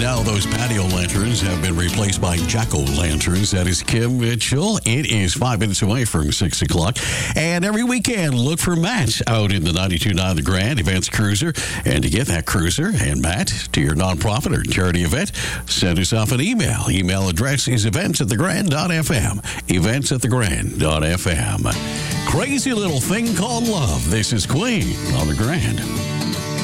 now those patio lanterns have been replaced by jack-o'-lanterns. That is Kim Mitchell. It is 5 minutes away from 6 o'clock. And every weekend, look for Matt out in the 92.9 The Grand Events Cruiser. And to get that cruiser and Matt to your nonprofit or charity event, send us off an email. Email address is events@thegrand.fm. Events@thegrand.fm. Crazy Little Thing Called Love. This is Queen on The Grand.